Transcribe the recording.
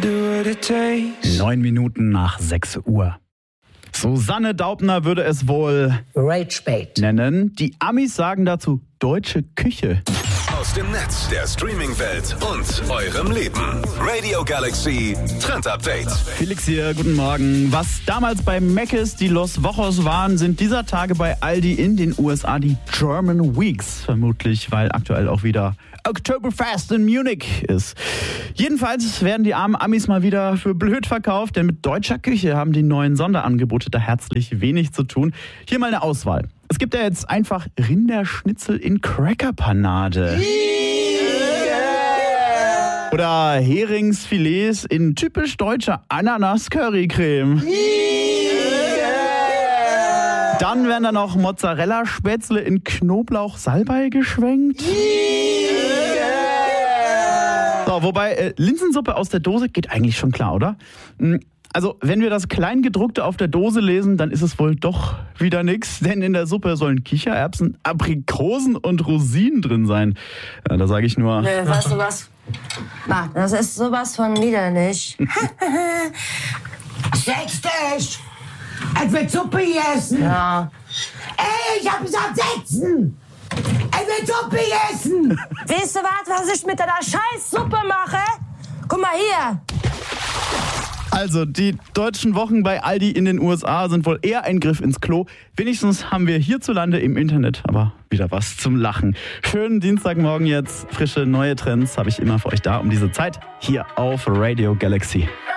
9 Minuten nach 6 Uhr. Susanne Daubner würde es wohl Rage-Bait nennen. Die Amis sagen dazu deutsche Küche. Aus dem Netz, der Streaming-Welt und eurem Leben. Radio Galaxy Trend Update. Felix hier, guten Morgen. Was damals bei Mc's die Los Wochos waren, sind dieser Tage bei Aldi in den USA die German Weeks. Vermutlich, weil aktuell auch wieder Oktoberfest in Munich ist. Jedenfalls werden die armen Amis mal wieder für blöd verkauft, denn mit deutscher Küche haben die neuen Sonderangebote da herzlich wenig zu tun. Hier mal eine Auswahl. Es gibt ja jetzt einfach Rinderschnitzel in Crackerpanade. Oder Heringsfilets in typisch deutscher Ananas-Currycreme. Dann werden da noch Mozzarella-Spätzle in Knoblauch-Salbei geschwenkt. So, wobei Linsensuppe aus der Dose geht eigentlich schon klar, oder? Also, wenn wir das Kleingedruckte auf der Dose lesen, dann ist es wohl doch wieder nix, denn in der Suppe sollen Kichererbsen, Aprikosen und Rosinen drin sein. Ja, da sage ich nur... Weißt du was? Na, das ist sowas von widerlich. Setz dich! Ich will Suppe essen! Ja. Ey, ich hab gesagt, setzen! Ich will Suppe essen! Weißt du was ich mit deiner Scheißsuppe mache? Guck mal hier. Also, die deutschen Wochen bei Aldi in den USA sind wohl eher ein Griff ins Klo. Wenigstens haben wir hierzulande im Internet aber wieder was zum Lachen. Schönen Dienstagmorgen jetzt. Frische, neue Trends habe ich immer für euch da um diese Zeit hier auf Radio Galaxy.